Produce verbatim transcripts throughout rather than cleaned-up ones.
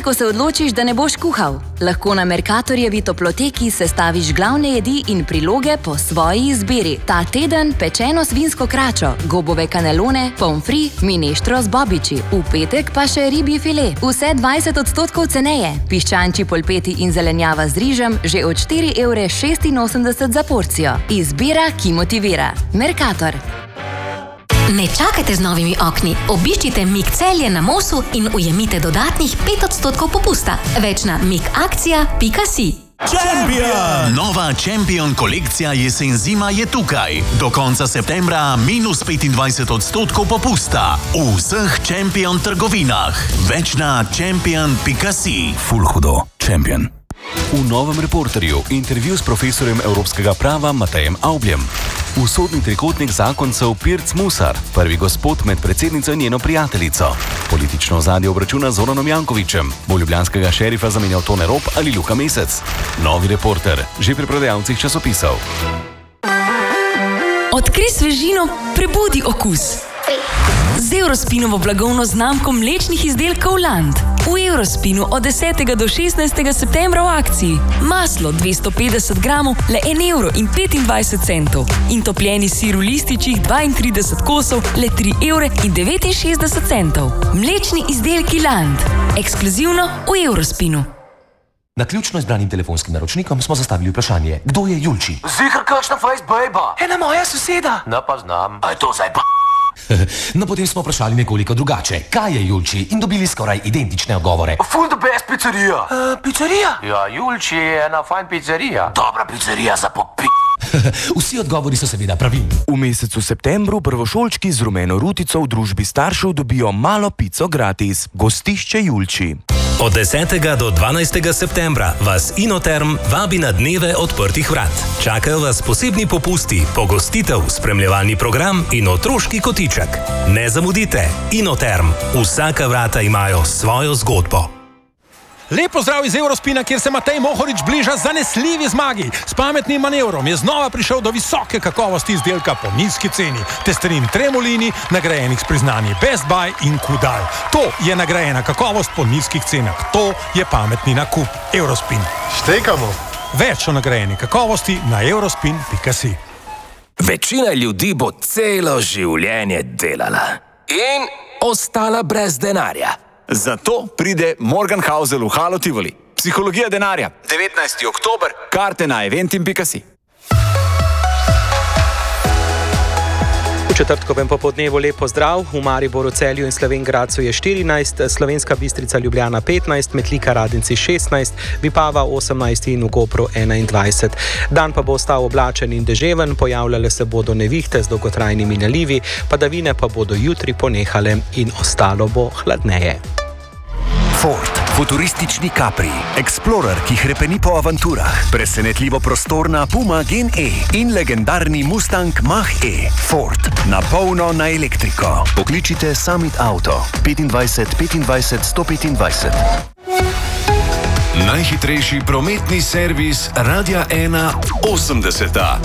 ko se odločiš, da ne boš kuhal? Lahko na Mercatorjevi toploteki sestaviš glavne jedi in priloge po svoji izbiri. Ta teden pečeno svinsko kračo, gobove kanelone, pomfri, mineštro z bobiči. V petek pa še ribji file. Vse dvajset odstotkov ceneje. Piščančji polpeti in zelenjava z rižem že od štiri evre šestinosemdeset za porcijo. Izbira, ki motivira. Mercator. Ne čakajte z novimi okni. Obiščite Mik Celje na Mosu in ujemite dodatnih pet odstotkov popusta. Več na mikakcija pika si. Champion! Nova Champion kolekcija jesen-zima je tukaj. Do konca septembra minus petindvajset odstotkov popusta. V vseh Champion trgovinah. Več na champion pika si. Ful hudo. Champion. V novem Reporterju intervju s profesorjem evropskega prava Matejem Avbljem. Usodni trikotnik zakoncev Pirc Musar, prvi gospod med predsednico in njeno prijateljico. Politično ozadje obračuna z Zoranom Jankovićem, bo ljubljanskega šerifa zamenjal Tone Rop ali Luka Mesec. Novi Reporter, že pri prodajalcih časopisov. Odkri svežino, prebudi okus. Z Eurospinovo blagovno znamko mlečnih izdelkov Land. V Eurospinu od desetega do šestnajstega septembra v akciji. Maslo dvesto petdeset gramov, le en evro in petindvajset centov. In topljeni sir v lističih dvaintrideset kosov, le tri evre in devetinšestdeset centov. Mlečni izdelki Land. Ekskluzivno v Eurospinu. Naključno izbranim telefonskim naročnikom smo zastavili vprašanje, kdo je Julči? Zihar kakšna face bejba? Ena moja soseda. Ne pa znam. A je to zdaj pa... No, potem smo vprašali nekoliko drugače. Kaj je Julči? In dobili skoraj identične odgovore. Full the best pizzerija. Uh, pizzerija? Ja, Julči je ena fajn pizzerija. Dobra pizzerija za popi... Vsi odgovori so seveda pravilni. V mesecu septembru prvošolčki z rumeno rutico v družbi staršev dobijo malo pico gratis. Gostišče Julči. Od desetega do dvanajstega septembra vas Inoterm vabi na dneve odprtih vrat. Čakajo vas posebni popusti, pogostitev, spremljevalni program in otroški kotiček. Ne zamudite, Inoterm. Vsaka vrata imajo svojo zgodbo. Lepo zdrav iz Eurospina, kjer se Matej Mohorič bliža zanesljivi zmagi. S pametnim manevrom je znova prišel do visoke kakovosti izdelka po nizki ceni. Testerin Tremolini, nagrajenih s priznanji Best Buy in Kudal. To je nagrajena kakovost po nizkih cenah. To je pametni nakup. Eurospin. Štekamo. Več o nagrajeni kakovosti na eurospin pika si. Večina ljudi bo celo življenje delala in ostala brez denarja. Zato pride Morgan Housel v Halo Tivoli. Psihologija denarja. devetnajsti oktober. Karte na eventim pika si. V četrtkovem popoldnevu lep pozdrav. V Mariboru, Celju in Slovenj Gradcu je štirinajst, Slovenska Bistrica, Ljubljana petnajst, Metlika, Radenci šestnajst, Vipava osemnajst in v Kopru enaindvajset. Dan pa bo ostal oblačen in deževen, pojavljale se bodo nevihte z dolgotrajnimi nalivi, padavine pa bodo jutri ponehale in ostalo bo hladneje. Ford, futuristični Capri, Explorer, ki hrepeni po avanturah, presenetljivo prostorna Puma Gen E in legendarni Mustang Mach-E. Ford, na polno na elektriko. Pokličite Summit Auto petindvajset petindvajset sto petindvajset. Najhitrejši prometni servis Radia ena osemdeseta.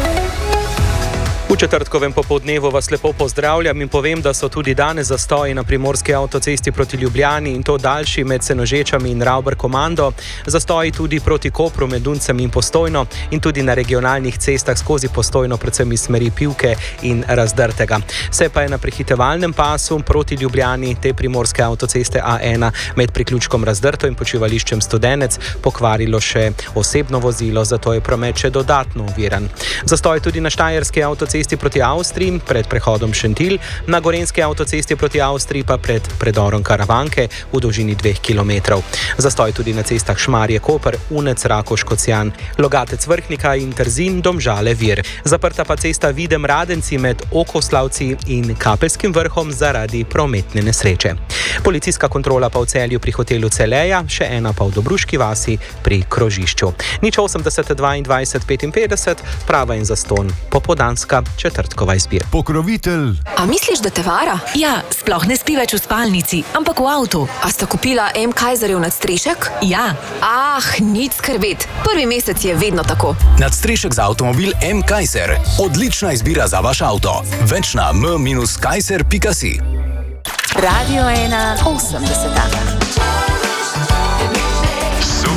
V četrtkovem popoldnevu vas lepo pozdravljam in povem, da so tudi danes zastoji na primorski avtocesti proti Ljubljani in to daljši med Senožečami in Ravbar Komando, zastoji tudi proti Kopru med Duncem in Postojno in tudi na regionalnih cestah skozi Postojno, predvsem iz smeri Pivke in Razdrtega. Vse pa je na prehitevalnem pasu proti Ljubljani te primorske avtoceste A ena med priključkom Razdrto in počivališčem Studenec pokvarilo še osebno vozilo, zato je promet še dodatno oviran. Zastoj tudi na štajerski avtocesti proti Avstriji pred prehodom Šentilj, na gorenski avtocesti proti Avstriji pa pred predorom Karavanke v dolžini dveh kilometrov. Zastoj tudi na cestah Šmarje-Koper, Unec, Rakoš-Kocjan, Logatec-Vrhnika in Trzin, Domžale-Vir. Zaprta pa cesta Videm-Radenci med Okoslavci in Kapelskim vrhom zaradi prometne nesreče. Policijska kontrola pa v Celju pri hotelu Celeja, še ena pa v Dobruški vasi pri krožišču. Nič osemdeset dvaindvajset petinpetdeset, prava in zaston, popodanska četrtkova izbira. Pokrovitelj. A misliš, da te vara? Ja, sploh ne spi več v spalnici, ampak v avtu. A sta kupila M. Kaiserjev nadstrešek? Ja. Ah, nič skrbeti. Prvi mesec je vedno tako. Nadstrešek za avtomobil M. Kaiser. Odlična izbira za vaš avto. Več na m kaiser pika si. Radio ena osemdeseta.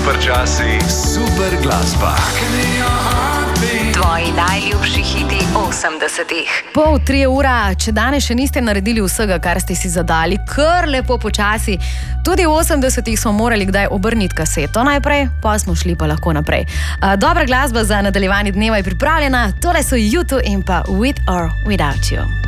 super časi, super glasba. Tvoji najljubši hiti osemdesetih. Pol, tri ura, če danes še niste naredili vsega, kar ste si zadali, kar lepo počasi. Tudi v osemdesetih smo morali kdaj obrniti kaseto najprej, pa smo šli pa lahko naprej. Uh, dobra glasba za nadaljevanje dneva je pripravljena, tole so U dva in pa With or Without You.